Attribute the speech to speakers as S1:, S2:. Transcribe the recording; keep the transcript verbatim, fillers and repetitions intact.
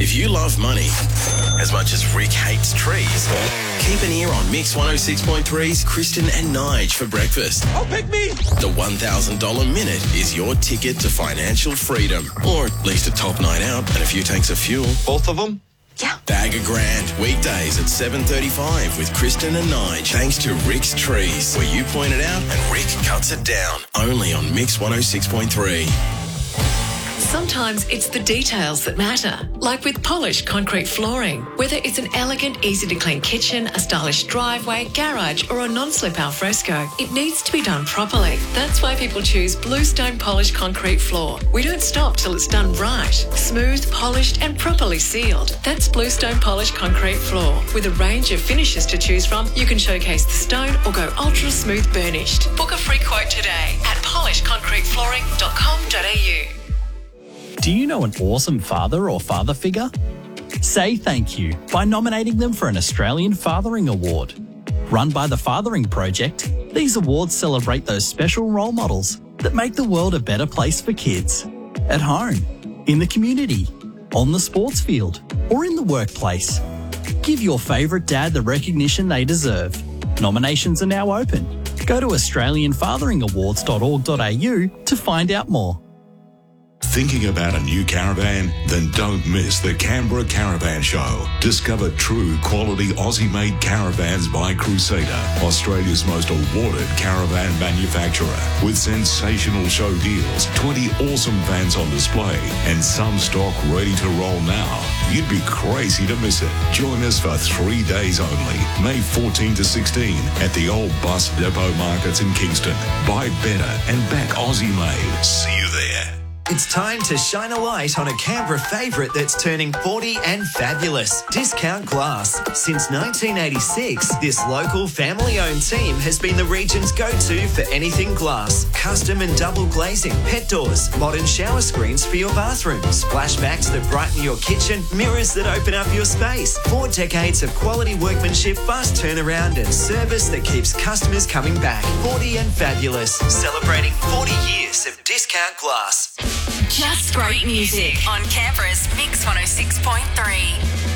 S1: If you love money as much as Rick hates trees, keep an ear on Mix one oh six point three's Kristen and Nige for breakfast.
S2: Oh, pick me!
S1: The one thousand dollars minute is your ticket to financial freedom, or at least a top night out and a few tanks of fuel.
S2: Both of them?
S3: Yeah.
S1: Bag a grand, weekdays at seven thirty-five with Kristen and Nige, thanks to Rick's Trees, where you point it out and Rick cuts it down. Only on Mix one oh six point three.
S4: Sometimes it's the details that matter, like with polished concrete flooring. Whether it's an elegant, easy-to-clean kitchen, a stylish driveway, garage, or a non-slip alfresco, it needs to be done properly. That's why people choose Bluestone Polished Concrete Floor. We don't stop till it's done right. Smooth, polished, and properly sealed. That's Bluestone Polished Concrete Floor. With a range of finishes to choose from, you can showcase the stone or go ultra-smooth burnished. Book a free quote today at polished concrete flooring dot com dot a u.
S5: Do you know an awesome father or father figure? Say thank you by nominating them for an Australian Fathering Award. Run by the Fathering Project, these awards celebrate those special role models that make the world a better place for kids. At home, in the community, on the sports field, or in the workplace. Give your favourite dad the recognition they deserve. Nominations are now open. Go to australian fathering awards dot org dot a u to find out more.
S6: Thinking about a new caravan? Then don't miss the Canberra Caravan Show. Discover true quality Aussie-made caravans by Crusader, Australia's most awarded caravan manufacturer. With sensational show deals, twenty awesome vans on display, and some stock ready to roll now. You'd be crazy to miss it. Join us for three days only, May fourteenth to sixteenth, at the Old Bus Depot Markets in Kingston. Buy better and back Aussie-made. See you there.
S7: It's time to shine a light on a Canberra favourite that's turning forty and fabulous. Discount Glass. Since nineteen eighty-six, this local family-owned team has been the region's go-to for anything glass. Custom and double glazing, pet doors, modern shower screens for your bathroom, splashbacks that brighten your kitchen, mirrors that open up your space. Four decades of quality workmanship, fast turnaround and service that keeps customers coming back. forty and fabulous. Celebrating forty years of Discount Glass.
S8: Just great music on Canberra's Mix one oh six point three.